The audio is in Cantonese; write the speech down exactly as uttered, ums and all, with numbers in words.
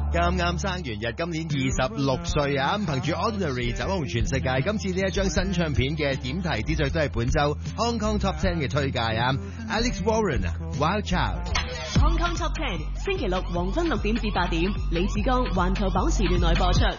啱啱生完日，今年二十六歲啊！憑住 Ordinary 走紅全世界，今次呢一張新唱片嘅點題之最都係本周 Hong Kong Top Ten 嘅推介啊 ！Alex Warren 啊 ，Wild Child。 Hong Kong Top Ten 星期六黃昏六點至八點，李志剛環球榜時段內播出。